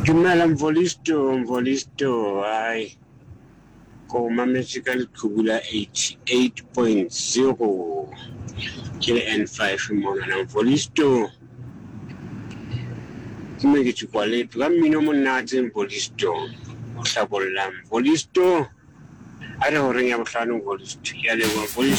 Dumela Mvolisto, ai ko mametse ka leqhubu la 88.0 ke le N5 mona na Mvolisto mme ke tšhikwalete ka mmino monate Mvolisto o hlabollang Mvolisto a re ho reng ya bohlano Mvolisto ya leboha Mvolisto.